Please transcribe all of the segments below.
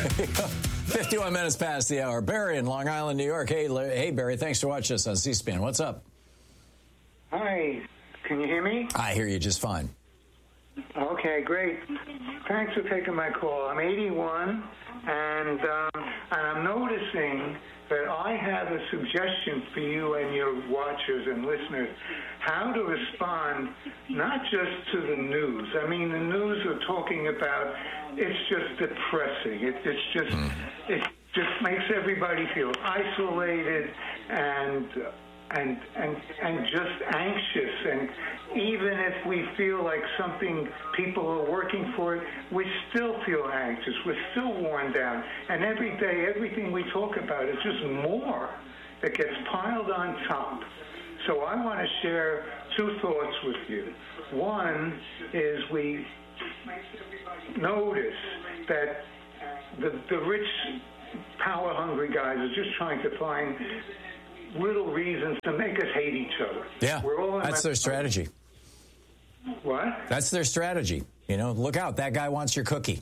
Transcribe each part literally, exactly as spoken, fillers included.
fifty-one minutes past the hour. Barry in Long Island, New York. Hey, hey, Barry, thanks for watching us on C-SPAN. What's up? Hi, can you hear me? I hear you just fine. Okay, great. Thanks for taking my call. I'm eighty-one, and, um, and I'm noticing that I have a suggestion for you and your watchers and listeners how to respond not just to the news. I mean, the news are talking about it's just depressing. It, it's just it just makes everybody feel isolated and and and and just anxious. And even if we feel like something people are working for it, we still feel anxious. We're still worn down. And every day, everything we talk about is just more that gets piled on top. So I want to share two thoughts with you. One is we notice that the, the rich, power-hungry guys are just trying to find little reasons to make us hate each other. Yeah, We're all that's their strategy. What? That's their strategy. You know, look out, that guy wants your cookie.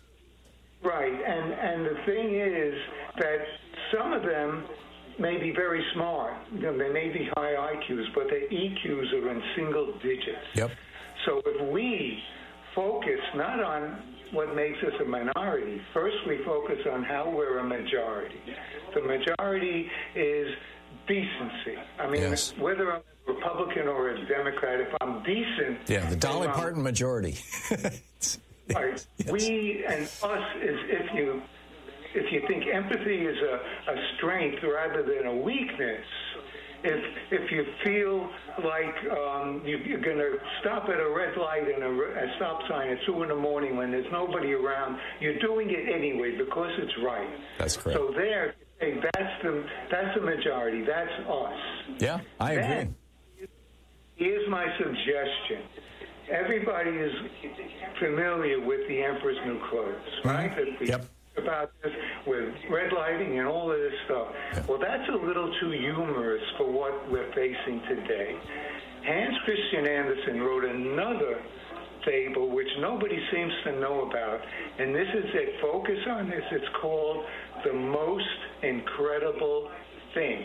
Right, and, and the thing is that some of them may be very smart. You know, they may be high I Qs, but their E Qs are in single digits. Yep. So if we focus not on what makes us a minority, first we focus on how we're a majority. The majority is decency. I mean, yes. Whether I'm a Republican or a Democrat, if I'm decent... Yeah, the Dolly um, Parton majority. Right. Yes. We and us is if you if you think empathy is a, a strength rather than a weakness, if if you feel like um, you, you're going to stop at a red light and a, a stop sign at two in the morning when there's nobody around, you're doing it anyway because it's right. That's correct. So there, hey, that's the that's the majority. That's us. Yeah, I agree. Then, here's my suggestion. Everybody is familiar with the Emperor's New Clothes, right? Mm-hmm. Yep. About this with red lighting and all of this stuff. Yep. Well, that's a little too humorous for what we're facing today. Hans Christian Andersen wrote another fable which nobody seems to know about, and this is it. Focus on this. It's called The Most Incredible Thing.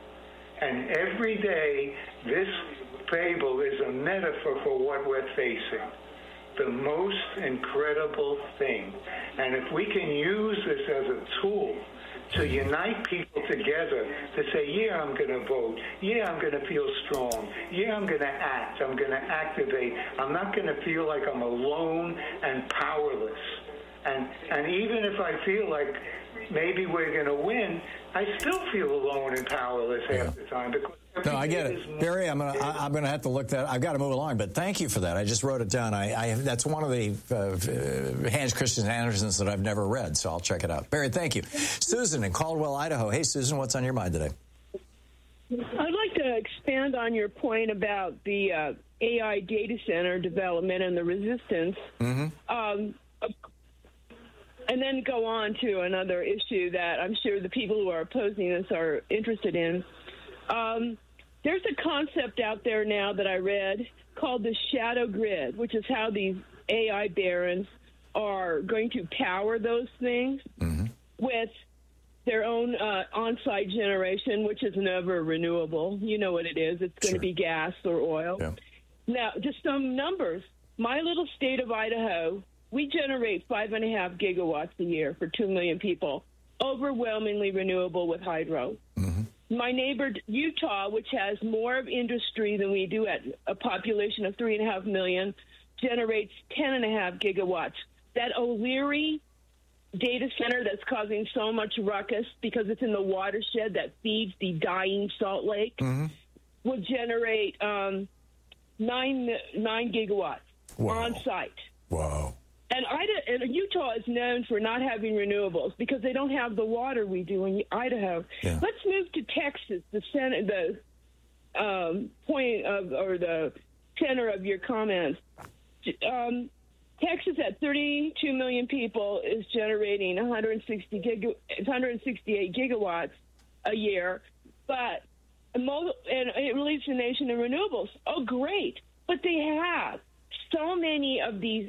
And every day, this fable is a metaphor for what we're facing. The most incredible thing. And if we can use this as a tool to unite people together, to say, yeah, I'm going to vote. Yeah, I'm going to feel strong. Yeah, I'm going to act. I'm going to activate. I'm not going to feel like I'm alone and powerless. And and even if I feel like maybe we're going to win, I still feel alone and powerless half yeah. the time. Because no, I get it, Barry. I'm gonna I, I'm gonna have to look that. I've got to move along, but thank you for that. I just wrote it down. I, I that's one of the uh, Hans Christian Andersen's that I've never read, so I'll check it out. Barry, thank you. Susan in Caldwell, Idaho. Hey, Susan, what's on your mind today? I'd like to expand on your point about the uh, A I data center development and the resistance. Mm-hmm. Um, And then go on to another issue that I'm sure the people who are opposing this are interested in. Um, there's a concept out there now that I read called the shadow grid, which is how these A I barons are going to power those things mm-hmm. with their own uh, on-site generation, which is never renewable. You know what it is. It's going sure. to be gas or oil. Yeah. Now, just some numbers. My little state of Idaho, we generate five and a half gigawatts a year for two million people, overwhelmingly renewable with hydro. Mm-hmm. My neighbor, Utah, which has more of industry than we do at a population of three and a half million, generates ten and a half gigawatts. That O'Leary data center that's causing so much ruckus because it's in the watershed that feeds the dying Salt Lake mm-hmm. will generate um, nine nine gigawatts wow. on site. Wow. And, Idaho, and Utah is known for not having renewables because they don't have the water we do in Idaho. Yeah. Let's move to Texas, the center, the um, point of or the center of your comments. Um, Texas, at thirty-two million people, is generating one hundred sixty giga, one hundred sixty-eight gigawatts a year, but and it leads the nation in renewables. Oh, great! But they have so many of these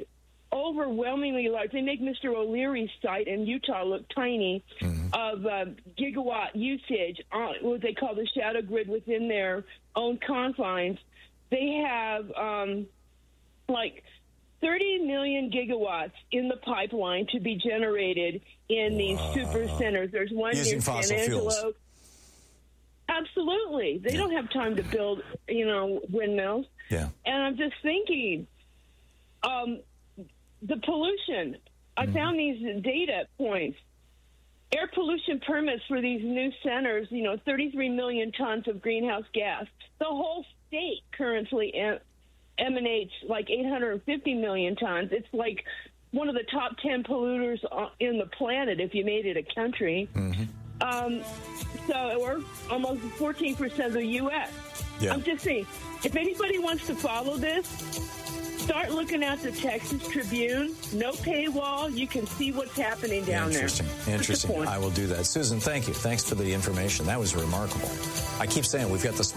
overwhelmingly large. They make Mister O'Leary's site in Utah look tiny, mm-hmm. of uh, gigawatt usage on what they call the shadow grid within their own confines. They have um, like thirty million gigawatts in the pipeline to be generated in these wow. super centers. There's one using near fossil San Angelo. Fuels. Absolutely. They yeah. don't have time to build, you know, windmills. Yeah. And I'm just thinking, um, the pollution. I mm-hmm. found these data points. Air pollution permits for these new centers, you know, thirty-three million tons of greenhouse gas. The whole state currently em- emanates like eight hundred fifty million tons. It's like one of the top ten polluters in the planet if you made it a country. Mm-hmm. Um, so we're almost fourteen percent of the U S Yeah. I'm just saying, if anybody wants to follow this, start looking at the Texas Tribune. No paywall. You can see what's happening down Interesting. there. Interesting. Interesting. I will do that. Susan, thank you. Thanks for the information. That was remarkable. I keep saying we've got the